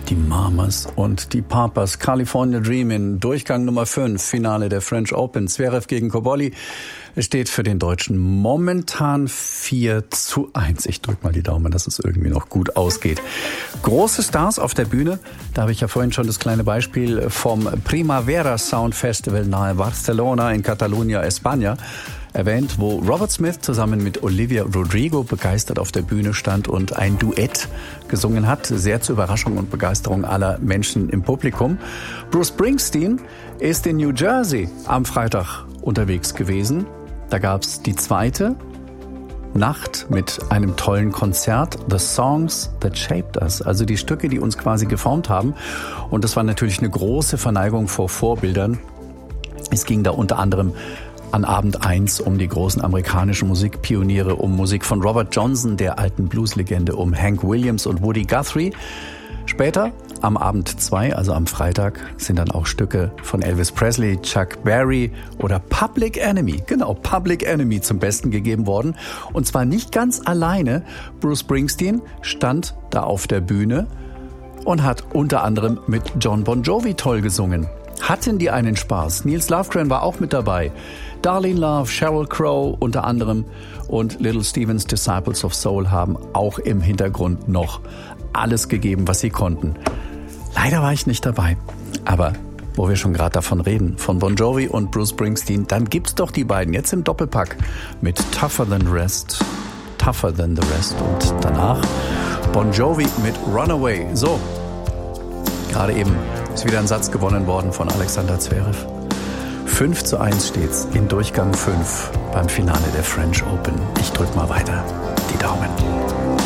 Die Mamas und die Papas. California Dreamin', Durchgang Nummer 5, Finale der French Open. Zverev gegen Cobolli. Es steht für den Deutschen momentan 4:1. Ich drück mal die Daumen, dass es irgendwie noch gut ausgeht. Große Stars auf der Bühne. Da habe ich ja vorhin schon das kleine Beispiel vom Primavera Sound Festival nahe Barcelona in Catalunya, España erwähnt, wo Robert Smith zusammen mit Olivia Rodrigo begeistert auf der Bühne stand und ein Duett gesungen hat, sehr zur Überraschung und Begeisterung aller Menschen im Publikum. Bruce Springsteen ist in New Jersey am Freitag unterwegs gewesen. Da gab's die zweite Nacht mit einem tollen Konzert, The Songs That Shaped Us, also die Stücke, die uns quasi geformt haben. Und das war natürlich eine große Verneigung vor Vorbildern. Es ging da unter anderem an Abend 1 um die großen amerikanischen Musikpioniere, um Musik von Robert Johnson, der alten Blueslegende, um Hank Williams und Woody Guthrie. Später, am Abend 2, also am Freitag, sind dann auch Stücke von Elvis Presley, Chuck Berry oder Public Enemy, genau, Public Enemy zum Besten gegeben worden. Und zwar nicht ganz alleine. Bruce Springsteen stand da auf der Bühne und hat unter anderem mit John Bon Jovi toll gesungen. Hatten die einen Spaß. Nils Lofgren war auch mit dabei. Darlene Love, Sheryl Crow unter anderem und Little Stevens Disciples of Soul haben auch im Hintergrund noch alles gegeben, was sie konnten. Leider war ich nicht dabei, aber wo wir schon gerade davon reden, von Bon Jovi und Bruce Springsteen, dann gibt's doch die beiden jetzt im Doppelpack mit Tougher Than the Rest und danach Bon Jovi mit Runaway. So, gerade eben ist wieder ein Satz gewonnen worden von Alexander Zverev. 5:1 steht's in Durchgang 5 beim Finale der French Open. Ich drück mal weiter die Daumen.